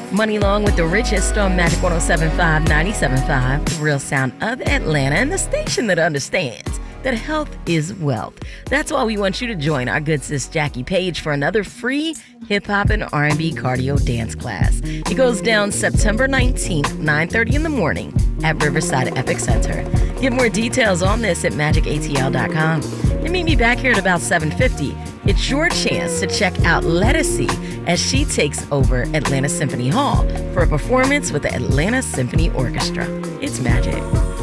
Money Long with the richest on Magic 107.5, 97.5, the real sound of Atlanta, and the station that understands that health is wealth. That's why we want you to join our good sis Jackie Page for another free hip-hop and R&B cardio dance class. It goes down September 19th, 9:30 in the morning at Riverside Epic Center. Get more details on this at magicatl.com. And meet me back here at about 7:50. It's your chance to check out Lettucey as she takes over Atlanta Symphony Hall for a performance with the Atlanta Symphony Orchestra. It's magic.